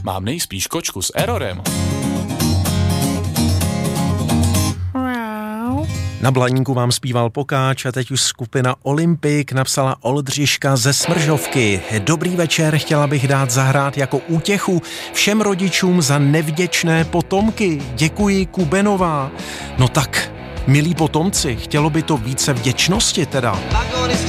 mám nejspíš kočku s errorem. Na Blaníku vám zpíval Pokáč a teď už skupina Olympik napsala Oldřiška ze Smržovky. Dobrý večer, chtěla bych dát zahrát jako útěchu všem rodičům za nevděčné potomky. Děkuji, Kubenová. No tak, milí potomci, chtělo by to více vděčnosti teda.